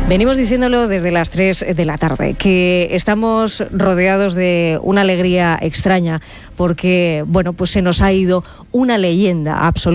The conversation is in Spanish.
Venimos diciéndolo desde las 3 de la tarde, que estamos rodeados de una alegría extraña porque, bueno, pues se nos ha ido una leyenda absoluta